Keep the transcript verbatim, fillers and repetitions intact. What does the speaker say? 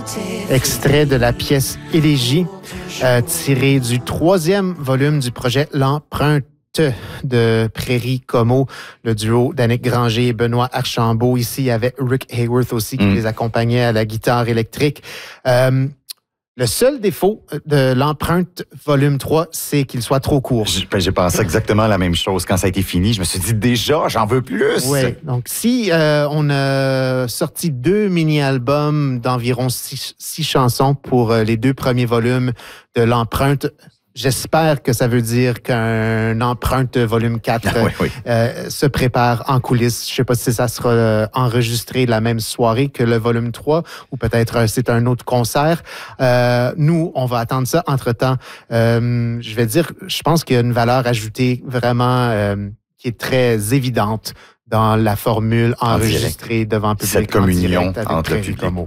Extrait de la pièce Élégie, euh, tiré du troisième volume du projet L'Empreinte de Prairie Como, le duo d'Annick Granger et Benoît Archambault. Ici, il y avait Rick Hayworth aussi qui mm. les accompagnait à la guitare électrique. Euh, Le seul défaut de l'Empreinte volume trois, c'est qu'il soit trop court. J'ai, j'ai pensé exactement la même chose. Quand ça a été fini, je me suis dit déjà, j'en veux plus. Oui, donc si euh, on a sorti deux mini-albums d'environ six, six chansons pour euh, les deux premiers volumes de l'Empreinte, j'espère que ça veut dire qu'un Empreinte volume quatre ah, oui, oui. Euh, se prépare en coulisses. Je ne sais pas si ça sera euh, enregistré la même soirée que le volume trois ou peut-être euh, c'est un autre concert. Euh, nous, on va attendre ça. Entre-temps, euh, je vais dire, je pense qu'il y a une valeur ajoutée vraiment euh, qui est très évidente dans la formule enregistrée devant le public. Cette communion en direct avec entre le public. Como.